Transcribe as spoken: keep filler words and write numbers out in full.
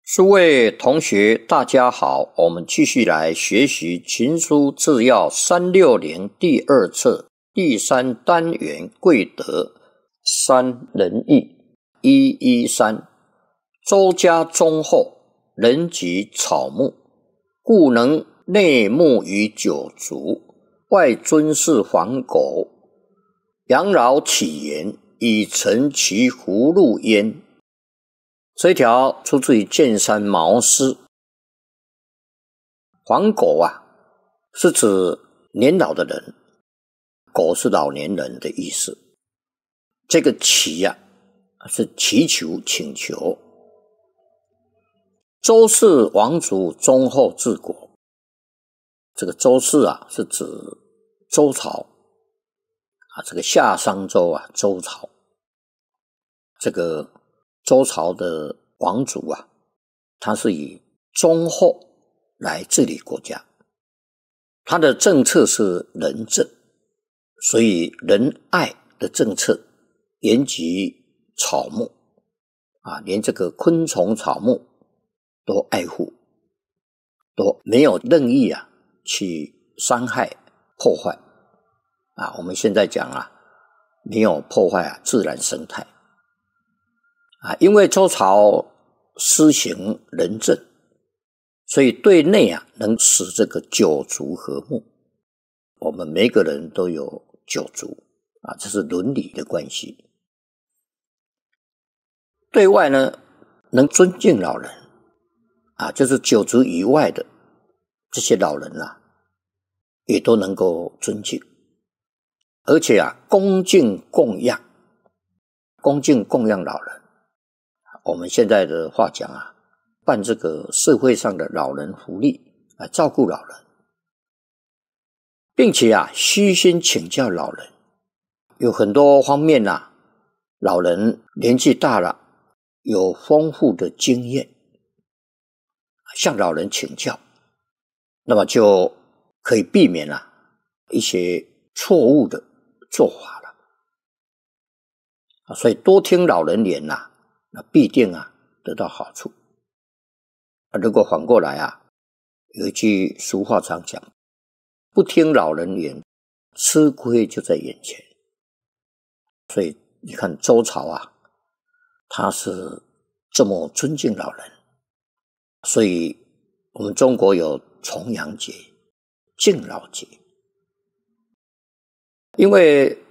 诸位同学大家好，我们继续来学习群书治要三六零第二册第三单元贵德三仁义一一三。周家忠厚，人及草木，故能内牧于九族，外尊祀黄狗，羊饶起言，以成其福禄焉。这一条出自于剑山毛诗。黄狗啊，是指年老的人，狗是老年人的意思。这个祈啊，是祈求、请求。周氏王族忠厚治国，这个周氏啊，是指周朝啊，这个夏商周啊，周朝。这个周朝的王族啊，他是以忠厚来治理国家，他的政策是仁政，所以仁爱的政策延及草木啊，连这个昆虫草木都爱护，都没有任意啊去伤害破坏啊。我们现在讲啊，没有破坏啊自然生态啊，因为周朝施行仁政，所以对内啊能使这个九族和睦。我们每个人都有九族啊，这是伦理的关系。对外呢，能尊敬老人啊，就是九族以外的这些老人啊，也都能够尊敬，而且啊，恭敬供养，恭敬供养老人。我们现在的话讲啊，办这个社会上的老人福利来照顾老人，并且啊，虚心请教老人。有很多方面啊，老人年纪大了，有丰富的经验，向老人请教，那么就可以避免啊一些错误的做法了。所以多听老人言啊，那必定啊得到好处。啊，如果反过来啊，有一句俗话常讲，不听老人言，吃亏就在眼前。所以你看周朝啊，他是这么尊敬老人，所以我们中国有重阳节、敬老节。因为